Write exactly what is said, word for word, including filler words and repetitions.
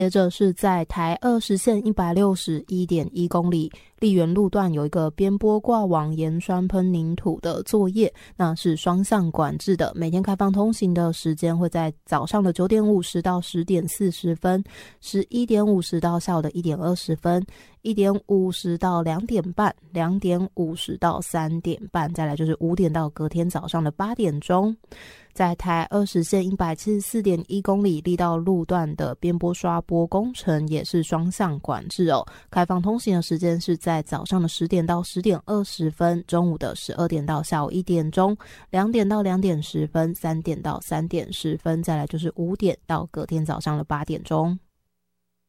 接着是在台二十线 一百六十一点一 公里丽园路段有一个边坡挂网盐酸喷凝土的作业，那是双向管制的，每天开放通行的时间会在早上的九点五十到十点四十分，十一点五十到下午的一点二十分，一点五十到两点半，两点五十到三点半，再来就是五点到隔天早上的八点钟。在台二十线 一百七十四点一 公里力道路段的边坡刷坡工程也是双向管制哦，开放通行的时间是在早上的十点到十点二十分，中午的十二点到下午一点钟，两点到两点十分，三点到三点十分，再来就是五点到隔天早上的八点钟。